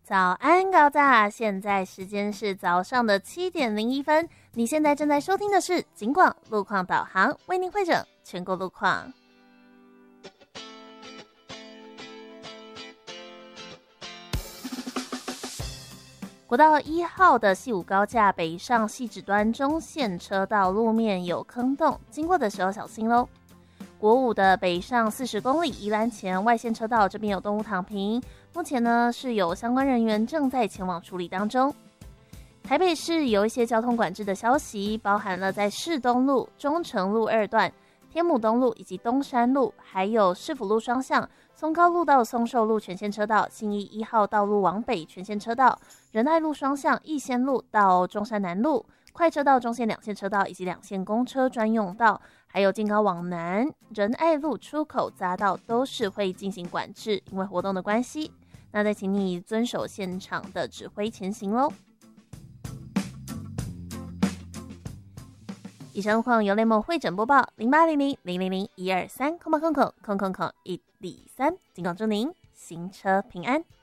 早安高炸，现在时间是早上的7:01，你现在正在收听的是警广路况导航，为您汇整全国路况。国道1号的汐五高架北上汐止端中线车道路面有坑洞，经过的时候小心咯。国5的北上40公里宜兰前外线车道这边有动物躺平，目前呢是有相关人员正在前往处理当中。台北市有一些交通管制的消息，包含了在市东路、中城路2段、天母东路以及东山路，还有市府路双向、松高路到松寿路全线车道、信义1号道路往北全线车道、仁爱路双向、逸仙路到中山南路、快车道中线2线车道以及2线公车专用道，还有进高往南仁爱路出口匝道都是会进行管制，因为活动的关系。那再请你遵守现场的指挥前行咯。以上路况由雷蒙会诊播报0800000123，123，警广祝您行车平安。